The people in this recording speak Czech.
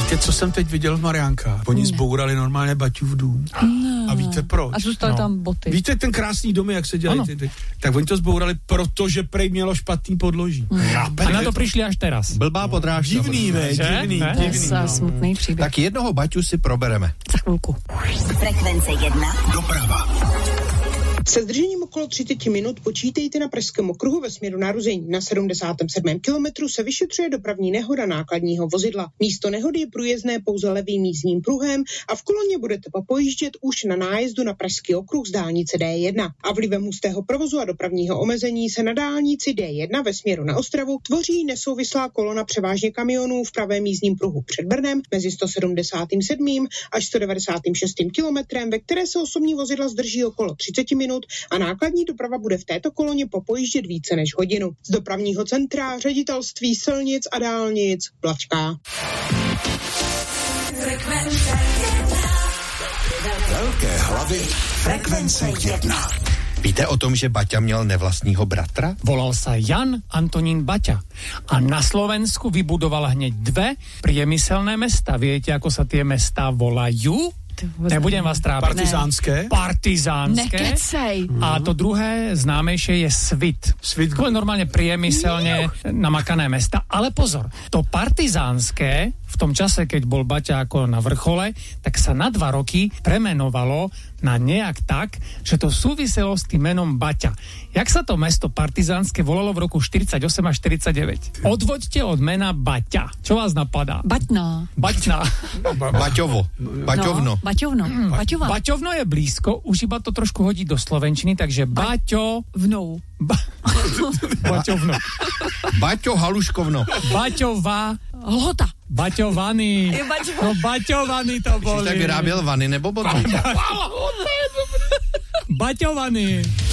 Víte, co jsem teď viděl v Mariánkách? Oni zbourali normálně Baťův dům. A víte proč? A zůstaly tam boty. Víte ten krásný dom, jak se dělají ty? Tak oni to zbourali, protože prej mělo špatný podloží. A na to přišli až teraz. Blbá podrážka. Divný. Smutný příběh. Tak jednoho Baťu si probereme. Za chvilku. Frekvence 1. Doprava. Se zdržením okolo 30 minut počítejte na Pražském okruhu ve směru Naruzení. Na 77. kilometru se vyšetřuje dopravní nehoda nákladního vozidla. Místo nehody je průjezdné pouze levým jízdním pruhem a v koloně budete popojíždět už na nájezdu na Pražský okruh z dálnice D1. A vlivem hustého provozu a dopravního omezení se na dálnici D1 ve směru na Ostravu tvoří nesouvislá kolona převážně kamionů v pravém jízdním pruhu před Brnem mezi 177. až 196. kilometrem, ve které se osobní vozidla zdrží okolo 30 minut a nákladní doprava bude v této koloně popojíždět více než hodinu. Z dopravního centra Ředitelství silnic a dálnic Blačka. Velké hlavy Frekvence 1. Víte o tom, že Baťa měl nevlastního bratra? Volal sa Jan Antonín Baťa a na Slovensku vybudoval hneď dve priemyselné mesta. Viete, ako sa tie mesta volajú? Nebudem vás trápiť. Partizánske. Nekecej. A to druhé známejšie je Svit. To je normálne priemyselne namakané mesta. Ale pozor, to partizánske v tom čase, keď bol Baťa ako na vrchole, tak sa na 2 roky premenovalo na nejak tak, že to súviselo s tým menom Baťa. Jak sa to mesto partizánske volalo v roku 48 a 49? Odvoďte od mena Baťa. Čo vás napadá? Baťná. Baťovo. Baťovno. Baťova. Baťovno je blízko, už iba to trošku hodí do slovenčiny, takže Baťovnou. Baťovno. Baťo Haluškovno. Baťová. Lhota. Baťovaný. No Baťovaný to boli. Jsi tak vyráběl vany nebo boty? Baťovaný.